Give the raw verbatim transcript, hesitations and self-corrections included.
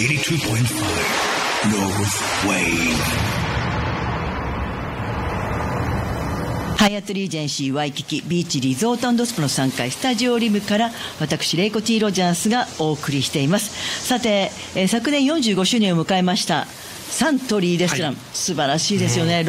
eighty-two point five North Wave。 ハイアットリージェンシーワイキキビーチリゾート&スパのさんがいスタジオリムから私レイコ T ロジャースがお送りしています。さて、えー、昨年よんじゅうごしゅうねんを迎えましたサントリーレストラン、はい、素晴らしいですよね。